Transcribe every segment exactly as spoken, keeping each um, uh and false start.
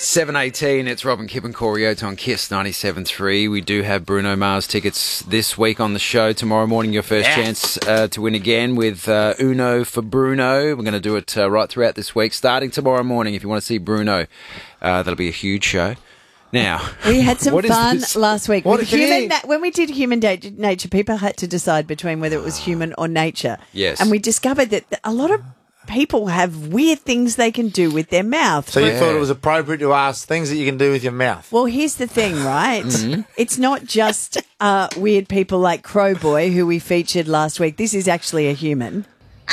seven eighteen, it's Robin Kipp and Corey Oates on Kiss ninety-seven point three. We do have Bruno Mars tickets this week on the show. Tomorrow morning, your first Yeah. chance uh, to win again with uh, Uno for Bruno. We're going to do it uh, right throughout this week, starting tomorrow morning. If you want to see Bruno, uh, that'll be a huge show. Now, we had some what is fun this? last week. What With can human you- na- when we did human da- nature, people had to decide between whether it was human or nature. Yes. And we discovered that a lot of people have weird things they can do with their mouth. So you Yeah. thought it was appropriate to ask things that you can do with your mouth? Well, here's the thing, right? Mm-hmm. It's not just uh, weird people like Crowboy, who we featured last week. This is actually a human.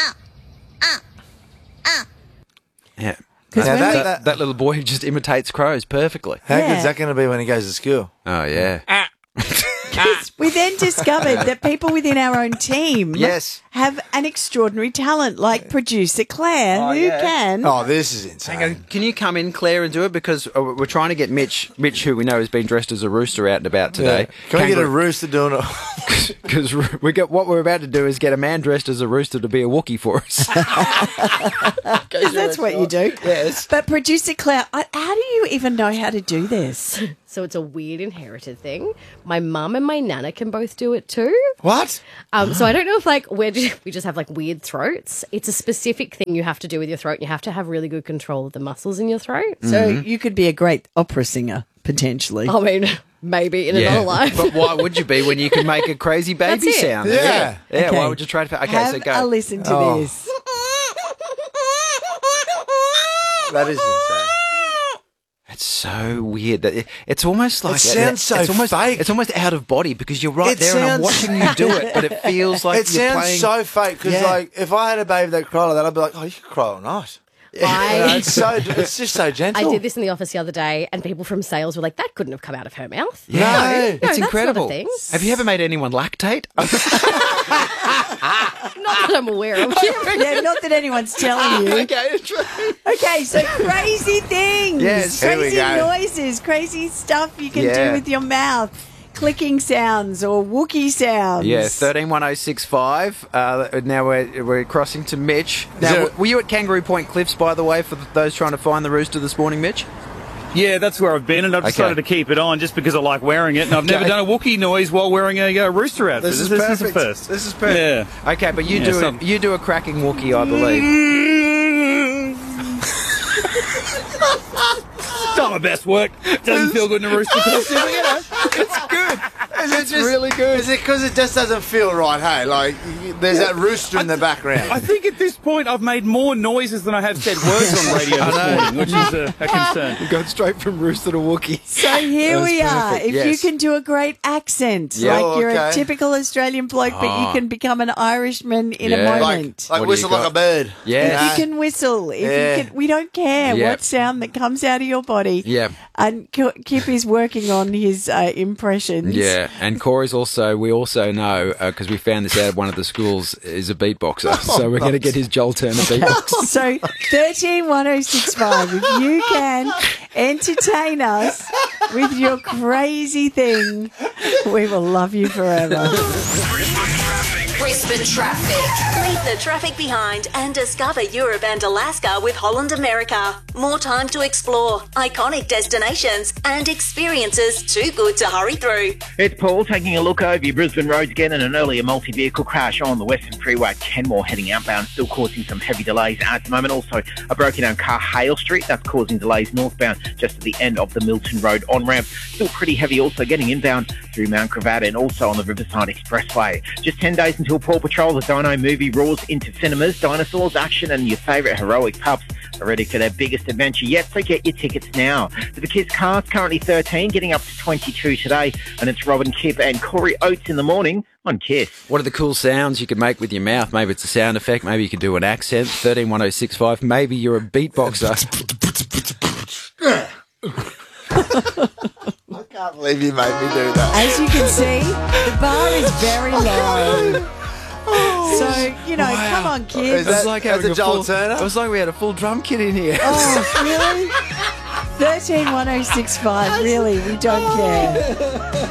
Yeah. 'Cause That, when that, we- that, that little boy just imitates crows perfectly. How Yeah. good's that going to be when he goes to school? Oh, yeah. We then discovered that people within our own team Yes. have an extraordinary talent, like producer Claire, Oh, who yeah. can. Oh, this is insane. Hang on, can you come in, Claire, and do it? Because uh, we're trying to get Mitch, Mitch, who we know has been dressed as a rooster out and about today. Yeah. Can we get a rooster doing it? Because we got what we're about to do is get a man dressed as a rooster to be a Wookiee for us. Because that's what you do. Yes. But producer Claire, I- how do you even know how to do this? So it's a weird inherited thing. My mum and my nana can both do it too. What? Um, so I don't know if like we're just, we just have like weird throats. It's a specific thing you have to do with your throat. You have to have really good control of the muscles in your throat. So you could be a great opera singer, potentially. I mean, maybe in another life. But why would you be when you can make a crazy baby That's it. sound? Yeah. Yeah, Okay. why would you try to... Okay, have so go. a listen to Oh. this. That is insane. It's so weird. that it- It's almost like... sounds so it's almost, fake. It's almost out of body because you're right It there and I'm sounds- watching you do it, but it feels like It you're sounds playing... so fake because, Yeah. like, if I had a baby that cried like that, I'd be like, oh, you can cry all night. You know, I, it's so, it's just so I gentle. did this in the office the other day, and people from sales were like, "That couldn't have come out of her mouth." Yeah. No. No, It's that's incredible. not a thing. Have you ever made anyone lactate? Not that I'm aware of. Yeah, not that anyone's telling you. okay, Okay, so crazy things. Yes, here we crazy go. noises, crazy stuff you can Yeah. do with your mouth. Clicking sounds or Wookiee sounds. Yeah, thirteen one oh six five. Uh, now we're, we're crossing to Mitch. Now, there- w- were you at Kangaroo Point Cliffs, by the way, for th- those trying to find the rooster this morning, Mitch? Yeah, that's where I've been, and I've decided Okay. to keep it on just because I like wearing it, and I've never Okay. done a Wookiee noise while wearing a uh, rooster outfit. This is this perfect. is the first. This is perfect. Yeah. Okay, but you Yeah, do some- a, you do a cracking Wookiee, I believe. It's not my best work. Doesn't feel good in a rooster costume, but, you know. It's good. It's just- really good. Is it because it just doesn't feel right, hey? Like, y- there's that rooster in the background. I think at this point I've made more noises than I have said words on radio this morning, which is a, a concern. You've gone straight from rooster to Wookiee. So here That was we are. perfect, If yes. you can do a great accent, Yeah. like Oh, you're a okay. typical Australian bloke, but you Oh. can become an Irishman in Yeah. a like, moment. like What do whistle you like got? a bird. Yeah. You If know? you can whistle, if Yeah. you can, we don't care Yeah. what sound that comes out of your body. Yeah. And K- Kip is working on his uh, impressions. Yeah, and Corey's also, we also know, because we found this out at one of the schools, is a beatboxer. So we're going to get his Joel Turner beatbox. So thirteen one oh six five, if you can entertain us with your crazy thing, we will love you forever. Brisbane traffic. Leave the traffic behind and discover Europe and Alaska with Holland America. More time to explore, iconic destinations and experiences too good to hurry through. It's Paul taking a look over your Brisbane roads again, and an earlier multi-vehicle crash on the Western Freeway at Kenmore heading outbound, still causing some heavy delays at the moment. Also, a broken down car, Hale Street, that's causing delays northbound just at the end of the Milton Road on-ramp. Still pretty heavy also getting inbound through Mount Gravatt and also on the Riverside Expressway. Just ten days until Paw Patrol, the Dino movie, roars into cinemas. Dinosaurs, action and your favourite heroic pups are ready for their biggest adventure yet, so get your tickets now. For the Kids cast, currently thirteen, getting up to twenty-two today, and it's Robin Kipp and Corey Oates in the morning on Kiss. What are the cool sounds you can make with your mouth? Maybe it's a sound effect. Maybe you can do an accent. thirteen one oh six five. Maybe you're a beatboxer. I can't believe you made me do that. As you can see, the bar is very low. So, you know, Wow. come on, Is kids. that- It was like that's having a Joel full, Turner? It was like we had a full drum kit in here. Oh, really? thirteen one oh six five, really, we don't care.